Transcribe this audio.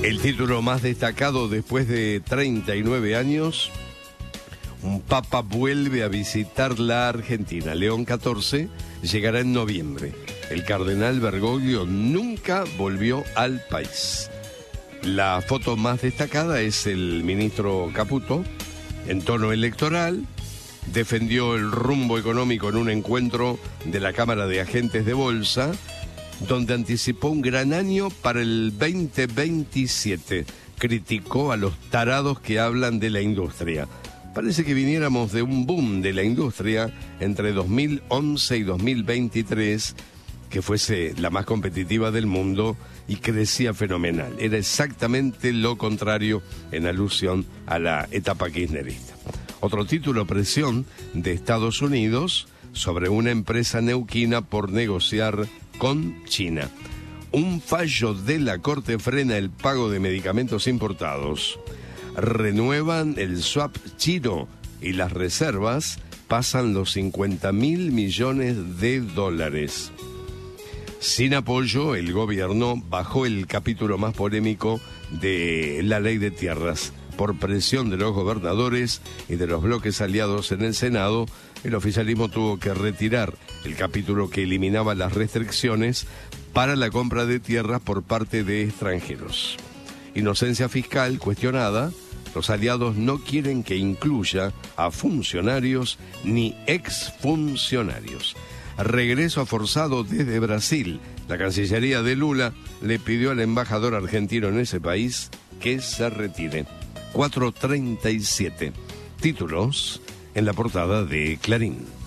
El título más destacado después de 39 años, un papa vuelve a visitar la Argentina. León XIV llegará en noviembre. El cardenal Bergoglio nunca volvió al país. La foto más destacada es el ministro Caputo, en tono electoral. Defendió el rumbo económico en un encuentro de la Cámara de Agentes de Bolsa, donde anticipó un gran año para el 2027. Criticó a los tarados que hablan de la industria. Parece que viniéramos de un boom de la industria entre 2011 y 2023, que fuese la más competitiva del mundo y crecía fenomenal. Era exactamente lo contrario en alusión a la etapa kirchnerista. Otro título, presión de Estados Unidos sobre una empresa neuquina por negociar con China. Un fallo de la Corte frena el pago de medicamentos importados. Renuevan el swap chino y las reservas pasan los 50.000 millones de dólares. Sin apoyo, el gobierno bajó el capítulo más polémico de la ley de tierras. Por presión de los gobernadores y de los bloques aliados en el Senado, el oficialismo tuvo que retirar el capítulo que eliminaba las restricciones para la compra de tierras por parte de extranjeros. Inocencia fiscal cuestionada. Los aliados no quieren que incluya a funcionarios ni exfuncionarios. Regreso forzado desde Brasil. La Cancillería de Lula le pidió al embajador argentino en ese país que se retire. 4:37. Títulos en la portada de Clarín.